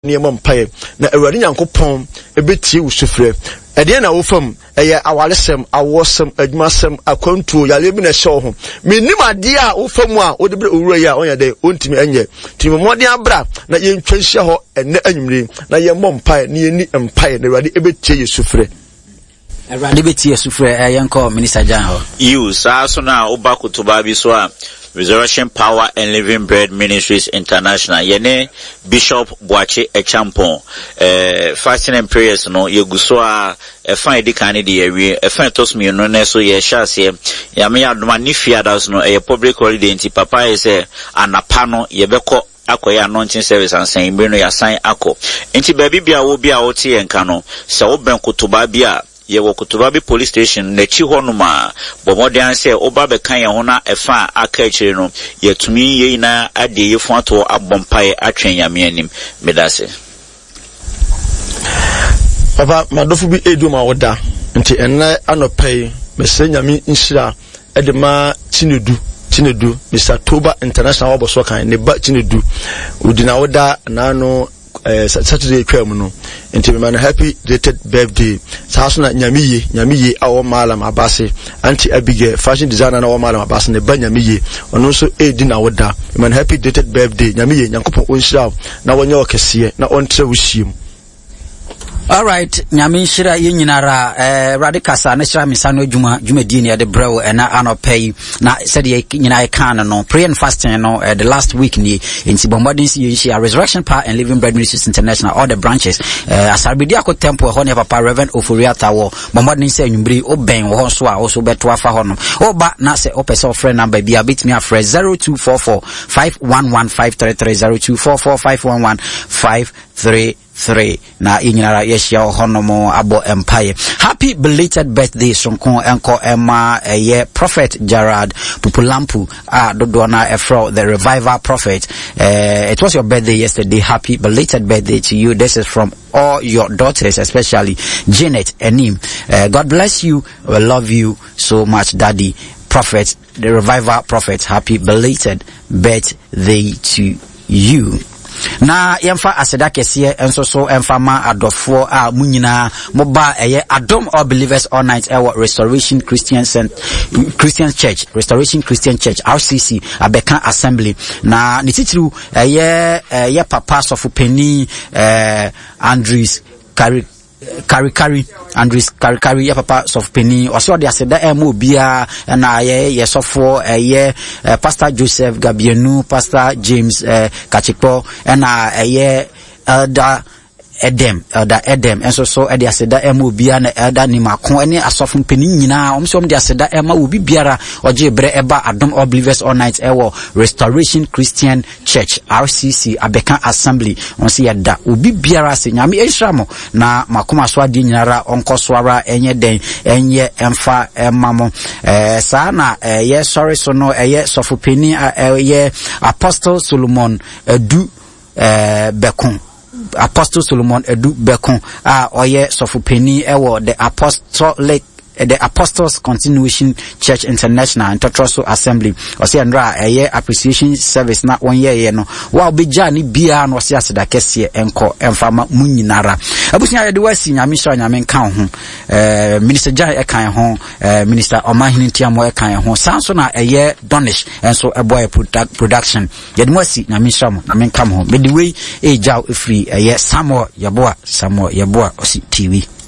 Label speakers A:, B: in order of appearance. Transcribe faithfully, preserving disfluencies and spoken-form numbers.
A: niema mpaye na Awurade Nyankopɔn ebetie wo sufre ede na wo fam eye awalesem awosem adwumasem akwantuo yale bi na hye ho menim ade a wo fam a wo de bre owura yi a onya de ontimi enye timi mmɔden abra na yentwa hye ho enne anwumre na yemmɔ mpaye na yeni mpaye na Awurade ebetie ye sufre
B: Awurade betie sufre yenko Minister Jan ho
C: you sa so na oba kutuba bi so a Resurrection Power and Living Bread Ministries International. Yene Bishop Boache Echampon. Uh, fasting and prayers no yeguswa e fan di kan di yewie e fan tos mi no ne so ye hyase ya me adoma ni fiadas no e public holiday nti papa e say anapa no ye beko akoya anointing service and saying no ya sign ako nti ba bibia wo bia wo tie enka no se wo ben kutuba bia ye wo kutuba bi police station na chi ho no ma bomodan se oba be kan ye ho na efa aka chire no ye tumi ye na ade ye fu ato abompai atwen yame anim medase
A: Papa madofu bi edu ma woda nti enne anopai mese nyame nhira edema chinedu chinedu Mister Toba International oboso kan ne ba chinedu udina woda na no Uh, Saturday kwam no enti me happy belated birthday sa so na nyamiye nyamiye awo malam abase anti Abigail fashion designer na awo malam abase ne ba nyamiye ono so edi na woda me happy belated birthday nyamiye Nyankopon onhyira na wonye okese na ontre wuhiem.
B: All right, nyame nhyira ye nyinara eh radicasa na hyira misano djuma djumadi ne de brew e na anopay na said ye nyina kan no prayer and fasting no uh, the last week ni inti bombarding si ye Resurrection Power and Living Bread Ministries International all the branches uh, asarbidi akọ temple ho ne papa Reverend Oforiata wo bombarding say nwumbiri oben wo so a wo so beto afa ho no oba na se opese friend number bia bit me afre zero two four four five one one five three three zero two four four five one one five three three na inyara yeshia honomo abo empire. Happy belated birthday sonko enko ema eye Prophet Gerard Pupulampu ah dodona efro the revival prophet. Uh, it was your birthday yesterday. Happy belated birthday to you. This is from all your daughters, especially Janet and Nim. Uh, God bless you. We love you so much, Daddy Prophet, the revival prophet. Happy belated birthday to you. Na yemfa aseda kese enso so emfa ma adofo a munyina moba eye Adom All Believers All Night Ewa Restoration Christian Cent Christian Church Restoration Christian Church R C C Abeka Assembly na nititiru eye eye papa sofu peni eh Andres Kari Kari Kari Andres Kari Kari ya papa sof penny oso de aseda emo bia na ye ye sofo eye Pastor Joseph Gabienu, Pastor James uh, Kachikpo na eye elder Edem elder Edem enso so e de aseda emo bia na elder ni makon ene asofo penny nyina om so de aseda ema obi biara oje bre eba Adom All Believers All Night Ewo Restoration Christian Church R C C Abeka Assembly on se yada obi biara se nyame ehiramo na makoma so ade nyinara onkoswara enye den enye emfa emamo eh sa na eh ye sorry so no eh sofo penny eh Apostle Solomon edu eh Bekon Apostle Solomon Edu Bekon ah oye sofupeni ewo the Apostolic the Apostles Continuation Church International and Totroso Assembly osi andra eye appreciation service na one year ye no wa obija ni bia no osi aseda kese enko emfama munyinara abusia ye de wasi nyame sha nyame nkan ho eh Minister Jai e kan ho eh Minister Omahini Tiamo e kan ho sanso na eye Donish enso eboy production ye de wasi nyame sha mo nyame nkan ho be the way e jaw free eye Samuel Yaboa Samuel Yaboa osi T V